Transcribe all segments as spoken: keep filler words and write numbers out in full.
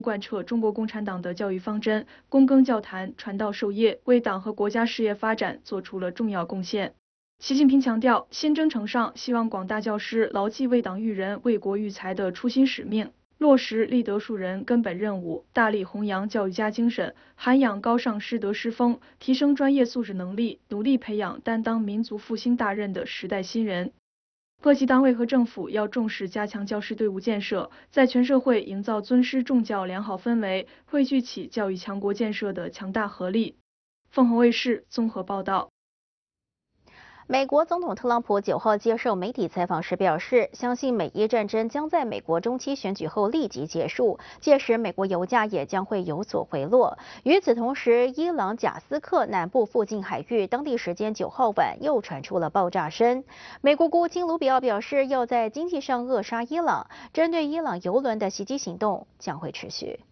贯彻中国共产党的教育方针，躬耕教坛，传道授业，为党和国家事业发展做出了重要贡献。习近平强调，新征程上，希望广大教师牢记为党育人、为国育才的初心使命，落实立德树人根本任务，大力弘扬教育家精神，涵养高尚师德师风，提升专业素质能力，努力培养担当民族复兴大任的时代新人。各级单位和政府要重视加强教师队伍建设，在全社会营造尊师重教良好氛围，汇聚起教育强国建设的强大合力。凤凰卫视综合报道。 美国总统特朗普九号接受媒体采访时表示，相信美伊战争将在美国中期选举后立即结束，届时美国油价也将会有所回落。与此同时，伊朗贾斯克南部附近海域当地时间九号晚又传出了爆炸声。美国国务卿卢比奥表示，要在经济上扼杀伊朗，针对伊朗油轮的袭击行动将会持续。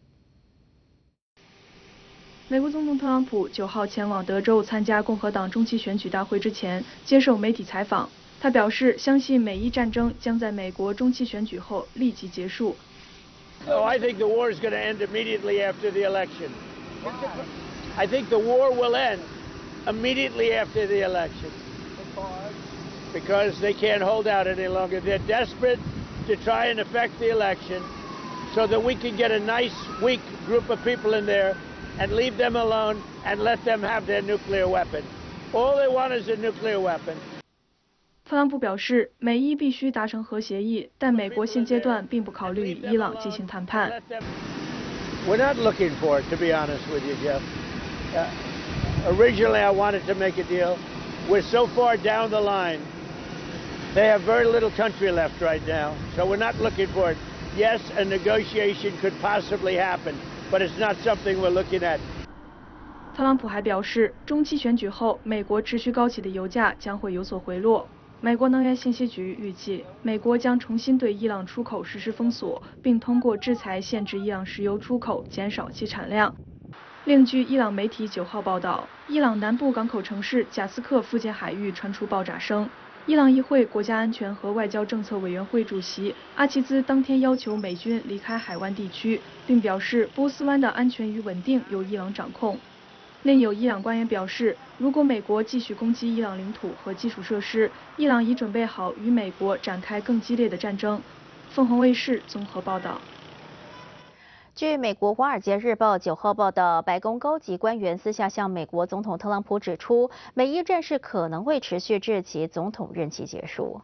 美国总统特朗普九号前往德州参加共和党中期选举大会之前，接受媒体采访。他表示，相信美伊战争将在美国中期选举后立即结束。 Oh, I think the war is going to end immediately after the election. I think the war will end immediately after the election because they can't hold out any longer. They're desperate to try and affect the election so that we can get a nice, weak group of people in there.And leave them alone and let them have their nuclear weapon. All they want is a nuclear weapon. 特朗普表示，美伊必须达成核协议，但美国现阶段并不考虑与伊朗进行谈判。 We're not looking for it, to be honest with you, Jeff. Uh, originally, I wanted to make a deal. We're so far down the line. They have very little country left right now, so we're not looking for it. Yes, a negotiation could possibly happen.But it's not something we're looking at. 特朗普还表示，中期选举后，美国持续高企的油价将会有所回落。美国能源信息局预计，美国将重新对伊朗出口实施封锁，并通过制裁限制伊朗石油出口，减少其产量。另据伊朗媒体九号报道，伊朗南部港口城市贾斯克附近海域传出爆炸声。伊朗议会国家安全和外交政策委员会主席阿齐兹当天要求美军离开海湾地区，并表示波斯湾的安全与稳定由伊朗掌控。另有伊朗官员表示，如果美国继续攻击伊朗领土和基础设施，伊朗已准备好与美国展开更激烈的战争。凤凰卫视综合报道。 据美国《华尔街日报》九号报道，白宫高级官员私下向美国总统特朗普指出，美伊战事可能会持续至其总统任期结束。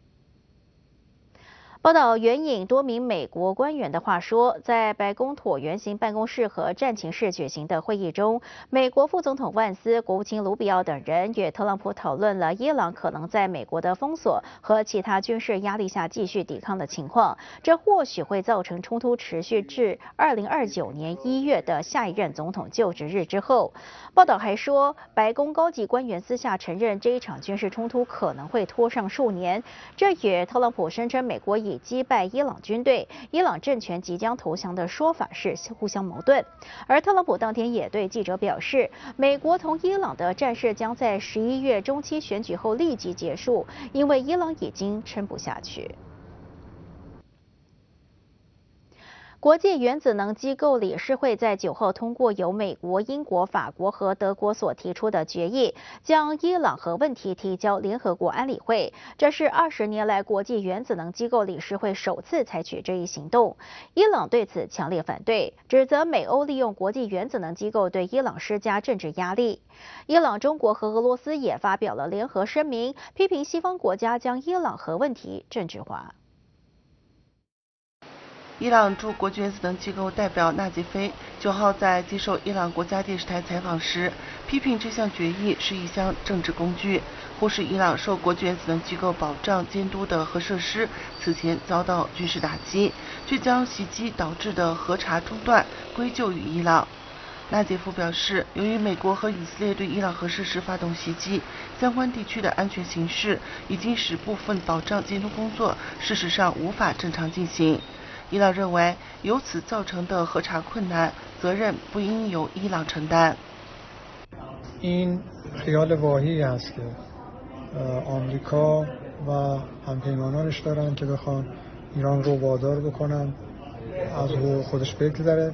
报道援引多名美国官员的话说，在白宫椭圆形办公室和战情室举行的会议中，美国副总统万斯、国务卿卢比奥等人与特朗普讨论了伊朗可能在美国的封锁和其他军事压力下继续抵抗的情况，这或许会造成冲突持续至二零二九年一月的下一任总统就职日之后。报道还说，白宫高级官员私下承认这一场军事冲突可能会拖上数年，这与特朗普声称美国已击败伊朗军队、伊朗政权即将投降的说法是互相矛盾。而特朗普当天也对记者表示，美国同伊朗的战事将在十一月中期选举后立即结束，因为伊朗已经撑不下去。国际原子能机构理事会在九号通过由美国、英国、法国和德国所提出的决议，将伊朗核问题提交联合国安理会。这是二十年来国际原子能机构理事会首次采取这一行动。伊朗对此强烈反对，指责美欧利用国际原子能机构对伊朗施加政治压力。伊朗、中国和俄罗斯也发表了联合声明，批评西方国家将伊朗核问题政治化。 伊朗驻国际原子能机构代表纳吉菲九号在接受伊朗国家电视台采访时，批评这项决议是一项政治工具，忽视伊朗受国际原子能机构保障监督的核设施此前遭到军事打击，却将袭击导致的核查中断归咎于伊朗。纳杰夫表示，由于美国和以色列对伊朗核设施发动袭击，相关地区的安全形势已经使部分保障监督工作事实上无法正常进行。伊朗认为，由此造成的核查困难，责任不应由伊朗承担。 این خیال واهی است که آمریکا و همپیمانانش دارن که بخوان ایران رو وادار بکنن از حقوق خودش بگذره